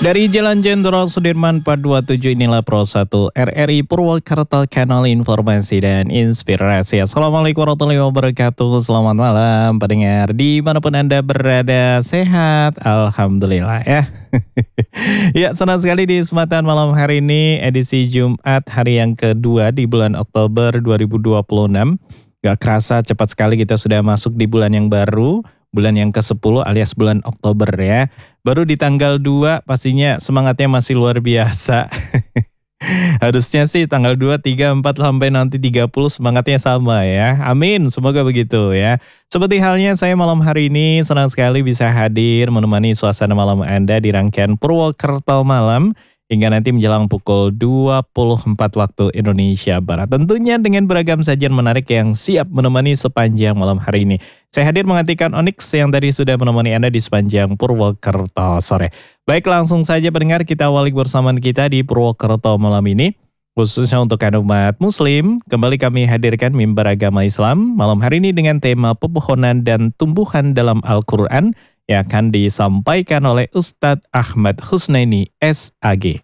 Dari Jalan Jenderal Sudirman 427 inilah Pro 1 RRI Purwokerto, kanal informasi dan inspirasi. Assalamualaikum warahmatullahi wabarakatuh. Selamat malam pendengar dimanapun Anda berada, sehat Alhamdulillah ya. Ya, senang sekali di kesempatan malam hari ini edisi Jumat hari yang kedua di bulan Oktober 2026. Gak kerasa cepat sekali kita sudah masuk di bulan yang baru, bulan yang ke-10 alias bulan Oktober ya. Baru di tanggal 2 pastinya semangatnya masih luar biasa. Harusnya sih tanggal 2, 3, 4 sampai nanti 30 semangatnya sama ya. Amin, semoga begitu ya. Seperti halnya saya malam hari ini senang sekali bisa hadir menemani suasana malam Anda di rangkaian Purwokerto Malam hingga nanti menjelang pukul 24 waktu Indonesia Barat. Tentunya dengan beragam sajian menarik yang siap menemani sepanjang malam hari ini. Saya hadir menggantikan Onyx yang tadi sudah menemani Anda di sepanjang Purwokerto sore. Baik, langsung saja pendengar, kita awali bersamaan kita di Purwokerto malam ini. Khususnya untuk umat muslim, kembali kami hadirkan mimbar agama Islam malam hari ini dengan tema pepohonan dan tumbuhan dalam Al-Quran yang akan disampaikan oleh Ustadz Ahmad Husnaini SAG.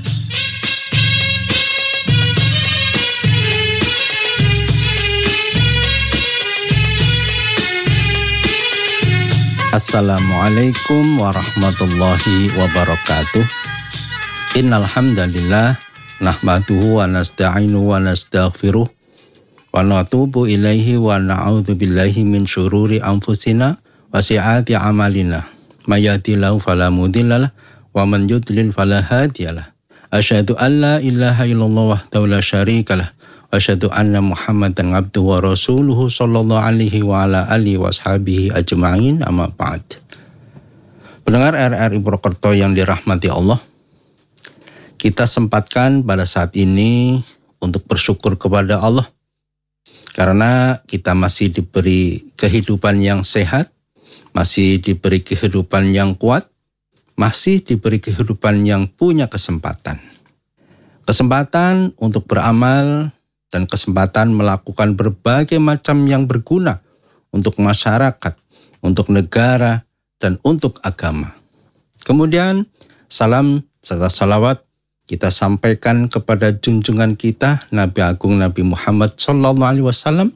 Assalamualaikum warahmatullahi wabarakatuh. Innal hamdalillah nahmaduhu wa nasta'inuhu wa nastaghfiruh wa natubu ilaihi wa na'udzu billahi min syururi anfusina wa sayyiati a'malina. May yahdihillahu fala mudhillalah wa man yudlil fala hadiyalah. Asyhadu an la ilaha illallah wahdahu la syarikalah wa asyhadu anna Muhammadan abduhu wa rasuluhu sallallahu alaihi wa ala alihi wa ashabihi ajma'in, amma ba'd. Pendengar RRI Purwokerto yang dirahmati Allah, kita sempatkan pada saat ini untuk bersyukur kepada Allah karena kita masih diberi kehidupan yang sehat, masih diberi kehidupan yang kuat, masih diberi kehidupan yang punya kesempatan. Kesempatan untuk beramal dan kesempatan melakukan berbagai macam yang berguna untuk masyarakat, untuk negara, dan untuk agama. Kemudian salam serta salawat kita sampaikan kepada junjungan kita Nabi Agung Nabi Muhammad SAW,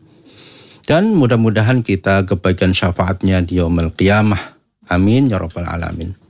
dan mudah-mudahan kita kebagian syafaatnya di yaumil qiyamah. Amin ya rabbal alamin.